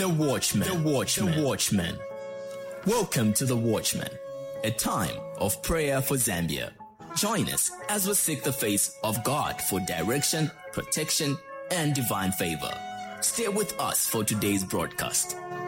The Watchman. The Watchman. The Watchman. Welcome to The Watchman, a time of prayer for Zambia. Join us as we seek the face of God for direction, protection, and divine favor. Stay with us for today's broadcast.